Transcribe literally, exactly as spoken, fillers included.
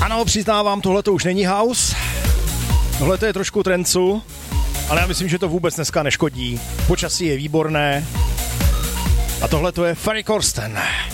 Ano, přiznávám, tohle to už není house. Tohle to je trošku trencu, ale já myslím, že to vůbec dneska neškodí. Počasí je výborné. A tohle to je Ferry Corsten.